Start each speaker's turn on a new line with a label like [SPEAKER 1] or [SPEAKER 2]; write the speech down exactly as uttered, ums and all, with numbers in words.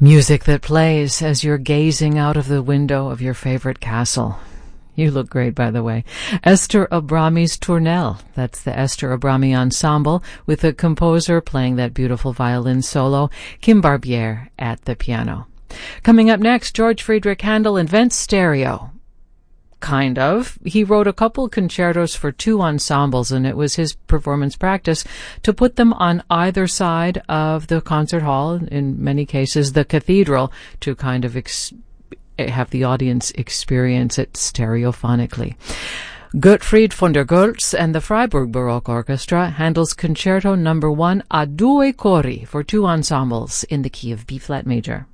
[SPEAKER 1] Music that plays as you're gazing out of the window of your favorite castle. You look great, by the way. Esther Abrami's Tournelle. That's the Esther Abrami Ensemble with the composer playing that beautiful violin solo, Kim Barbier at the piano. Coming up next, George Friedrich Handel invents stereo. Kind of. He wrote a couple concertos for two ensembles, and it was his performance practice to put them on either side of the concert hall, in many cases the cathedral, to kind of ex- have the audience experience it stereophonically. Gottfried von der Goltz and the Freiburg Baroque Orchestra Handel's Concerto Number One a due cori for two ensembles in the key of B-flat major.